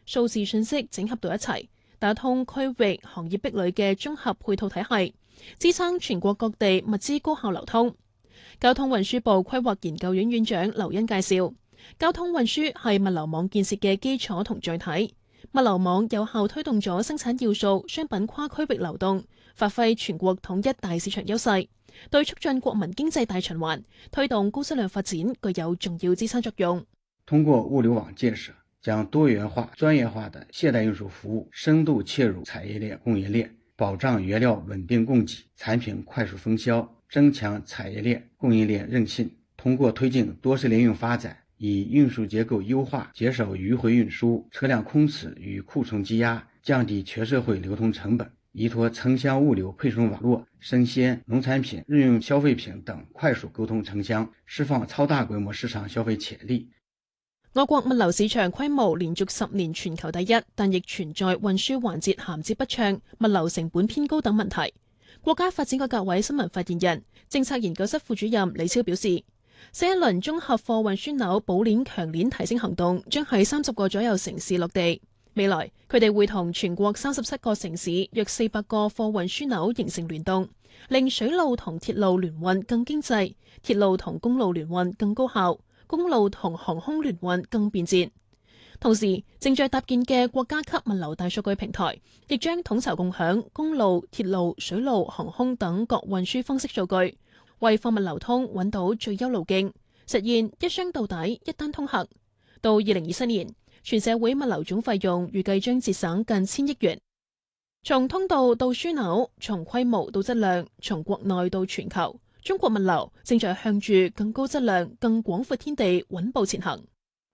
數字信息整合到一齊，打通區域行業壁壘嘅綜合配套體系，支撐全國各地物資高效流通。交通運輸部規劃研究院院長劉恩介紹，交通運輸係物流網建設嘅基礎同載體，物流網有效推動咗生產要素商品跨區域流動，發揮全國統一大市場優勢，對促進國民經濟大循環、推動高質量發展具有重要支撐作用。 通過物流網建設，將多元化、專業化的現代運輸服務深度切入產業鏈、供應鏈，保障原料穩定供給、產品快速分銷，增強產業鏈、供應鏈韌性。通過推進多式聯運發展，以運輸結構優化，減少迂回運輸、車輛空次與庫存積壓，降低全社會流通成本，依託城鄉物流配送網絡、生鮮、農產品、日用消費品等快速溝通城鄉，釋放超大規模市場消費潛力。 我國物流市場規模連續10年全球第一，但亦存在運輸環節銜接不暢、物流成本偏高等問題。國家發展改革委新聞發言人、政策研究室副主任李超表示，新一輪綜合貨運樞紐補鏈強鏈提升行動將喺30個左右城市落地。未來佢哋會同全國37個城市約400個貨運樞紐形成聯動，令水路同鐵路聯運更經濟，鐵路同公路聯運更高效，公路同航空聯運更便捷。同時，正在搭建嘅國家級物流大數據平台，亦將統籌共享公路、鐵路、水路、航空等各運輸方式數據，為貨物流通揾到最優路徑，實現一箱到底、一單通行。到2027年，全社會物流總費用預計將節省近1000億元。從通道到樞紐，從規模到質量，從國內到全球，中國物流正在向住更高質量、更廣闊天地穩步前行。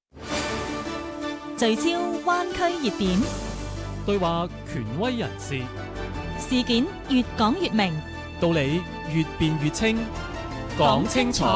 聚焦灣區熱點， 對話權威人士， 事件越講越明， 道理越辯越清，講清楚。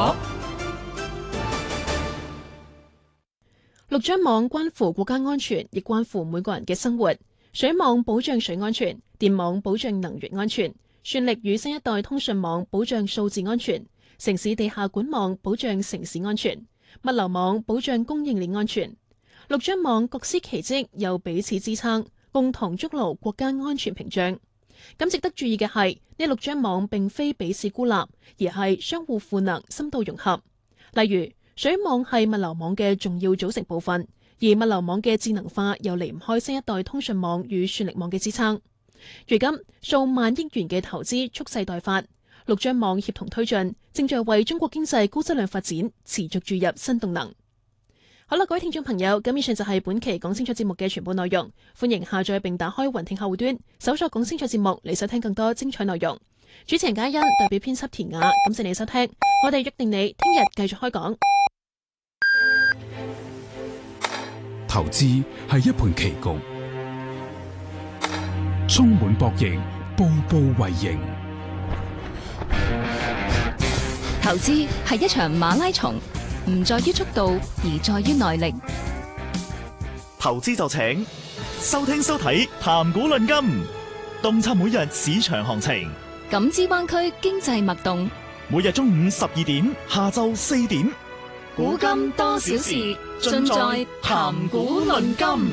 陸張網關乎國家安全，亦關乎每個人嘅生活。水網保障水安全，電網保障能源安全，算力與新一代通訊網保障數字安全，城市地下管網保障城市安全，物流網保障供應鏈安全。陸張網各司其職，又彼此支撐，共同築牢國家安全屏障。咁值得注意嘅係，呢陸張網並非彼此孤立，而係相互賦能、深度融合。例如，水網係物流網嘅重要組成部分，而物流網嘅智能化又離唔開新一代通訊網與算力網嘅支撐。如今，數萬億元嘅投資蓄勢待發，陸張網協同推進，正在為中國經濟高質量發展持續注入新動能。好啦，各位聽眾朋友，咁以上就係本期講清楚節目嘅全部內容。歡迎下載並打開雲聽客戶端，搜索講清楚節目嚟收聽更多精彩內容。主持人嘉欣代表編輯田雅，感謝你收聽。我哋約定你聽日繼續開講。 投資係一盤棋局，充滿博弈，步步為營。 投資係一場馬拉松，唔在於速度，而在於耐力。 投資就請收聽收睇談股論金，洞察每日市場行情， 感知灣區經濟脈動。 每日中午12點，下晝4點， 古今多少事，盡在談股論金。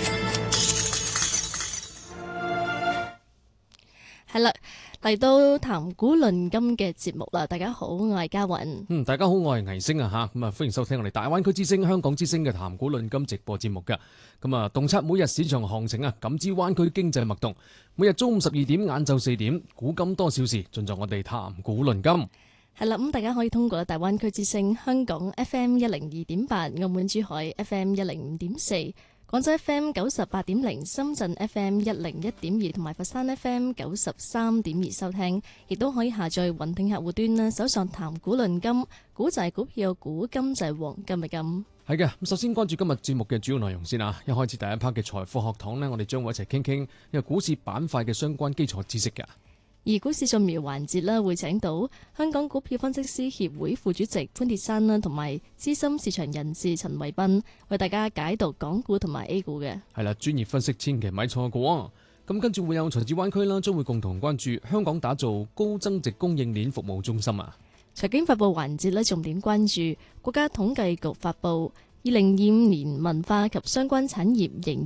係啦，嚟到談股論金嘅節目啦。大家好，我係嘉韻。 大家好，我係倪星啊吓。咁啊，歡迎收聽我哋大灣區之聲、香港之聲嘅談股論金直播節目嘅。咁啊，洞察每日市場行情啊，感知灣區經濟脈動。每日中午12點、晏晝4點，古今多少事，盡在我哋談股論金。 係啦，咁大家可以通過大灣區之聲、香港 FM 102.8、澳門珠海 FM 105.4。廣州 FM 98.0、深圳 FM 101.2同埋佛山 FM 93.2收聽，亦都可以下載雲聽客戶端啦，搜索談股論金，股就係股票，股金就係黃金嘅金。 係嘅，咁首先關注今日節目嘅主要內容先啊。一開始第一 part 嘅財富學堂呢，我哋將會一齊傾傾一個股市板塊嘅相關基礎知識嘅。 而股市掃描環節啦，會請到香港股票分析師協會副主席潘鐵珊啦，同埋資深市場人士陳維斌為大家解讀港股同埋 A 股嘅。 係啦，專業分析千祈咪錯過。咁跟住會有財智灣區啦，將會共同關注香港打造高增值供應鏈服務中心啊。 財經發佈環節呢，重點關注國家統計局發佈2025年文化及相關產業營